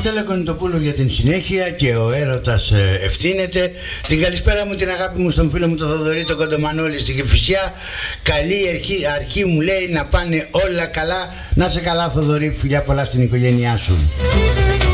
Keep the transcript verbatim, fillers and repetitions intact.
Στέλλα Κονιτοπούλου για την συνέχεια και ο έρωτας ε, ευθύνεται. Την καλησπέρα μου, την αγάπη μου στον φίλο μου τον Θοδωρή, τον Κοντομανόλη στην Κηφισιά. Καλή αρχή, αρχή μου λέει να πάνε όλα καλά. Να σε καλά Θοδωρή, φιλιά πολλά στην οικογένειά σου.